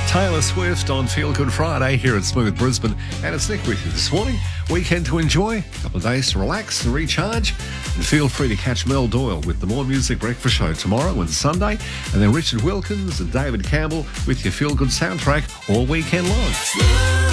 Taylor Swift on Feel Good Friday here at Smooth Brisbane. And it's Nick with you this morning. Weekend to enjoy, a couple of days to relax and recharge. And feel free to catch Mel Doyle with the More Music Breakfast Show tomorrow and Sunday. And then Richard Wilkins and David Campbell with your Feel Good soundtrack all weekend long.